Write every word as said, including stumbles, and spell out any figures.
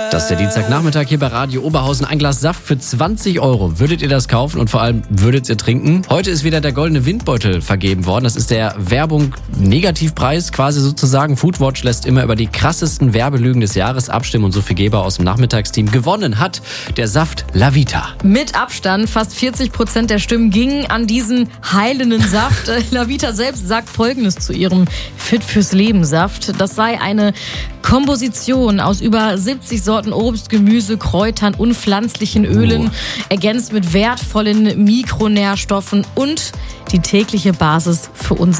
Das ist der Dienstagnachmittag hier bei Radio Oberhausen. Ein Glas Saft für zwanzig Euro. Würdet ihr das kaufen und vor allem würdet ihr trinken? Heute ist wieder der goldene Windbeutel vergeben worden. Das ist der Werbung-Negativpreis quasi sozusagen. Foodwatch lässt immer über die krassesten Werbelügen des Jahres abstimmen und so viele Geber aus dem Nachmittagsteam. Gewonnen hat der Saft Lavita. Mit Abstand, fast vierzig Prozent der Stimmen gingen an diesen heilenden Saft. Lavita selbst sagt Folgendes zu ihrem Fit fürs Leben Saft. Das sei eine Komposition aus über siebzig Sorten Obst, Gemüse, Kräutern und pflanzlichen Ölen, oh. ergänzt mit wertvollen Mikronährstoffen und die tägliche Basis für unser